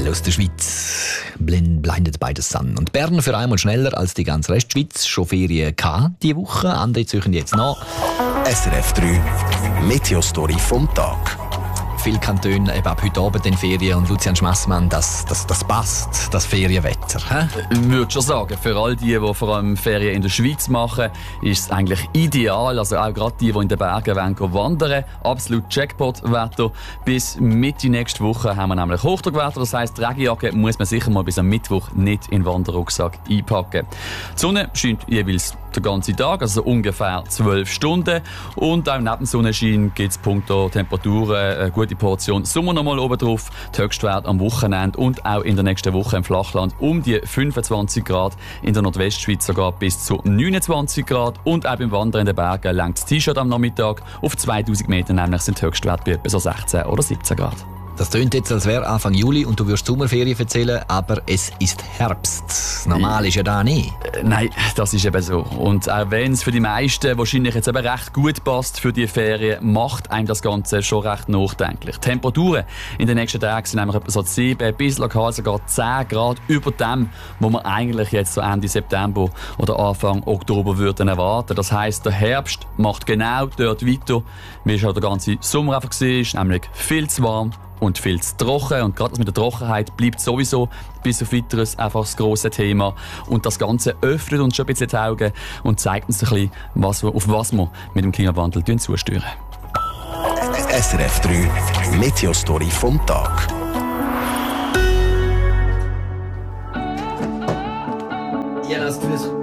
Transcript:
aus der Schweiz. Blinded by the Sun. Und Bern für einmal schneller als die ganze Restschweiz. Schon Ferien gehabt diese Woche. Andere züchen jetzt nach. SRF 3 Meteostory vom Tag. Viele Kantone eben ab heute Abend in Ferien. Und Lucian Schmassmann, das passt, das Ferienwetter. Ich würde schon sagen, für all die vor allem Ferien in der Schweiz machen, ist es eigentlich ideal. Also auch gerade die in den Bergen wollen wandern. Absolut Jackpot-Wetter. Bis Mitte nächste Woche haben wir nämlich Hochdruckwetter. Das heisst, die Regenjacke muss man sicher mal bis am Mittwoch nicht in den Wanderrucksack einpacken. Die Sonne scheint jeweils den ganzen Tag, also ungefähr 12 Stunden. Und auch neben Sonnenschein gibt es punkto Temperaturen eine gute Portion Sommer nochmal oben drauf. Die Höchstwerte am Wochenende und auch in der nächsten Woche im Flachland um die 25 Grad. In der Nordwestschweiz sogar bis zu 29 Grad. Und auch beim Wandern in den Bergen lenkt das T-Shirt am Nachmittag. Auf 2000 Meter nämlich sind die Höchstwerte bei etwa so 16 oder 17 Grad. Das klingt jetzt, als wäre Anfang Juli und du würdest Sommerferien erzählen, aber es ist Herbst. Normal ist ja da nicht. Nein, das ist eben so. Und auch wenn es für die meisten wahrscheinlich jetzt eben recht gut passt für die Ferien, macht einem das Ganze schon recht nachdenklich. Die Temperaturen in den nächsten Tagen sind nämlich etwa so 7 bis lokal sogar 10 Grad über dem, wo man eigentlich jetzt so Ende September oder Anfang Oktober würden erwarten. Das heisst, der Herbst macht genau dort weiter, wie schon der ganze Sommer einfach war, nämlich viel zu warm und viel zu trocken. Und gerade das mit der Trockenheit bleibt sowieso bis auf Weiteres einfach das grosse Thema. Und das Ganze öffnet uns schon ein bisschen die Augen und zeigt uns ein bisschen, auf was wir mit dem Klimawandel zusteuern. SRF 3 Meteostory vom Tag. Ja, das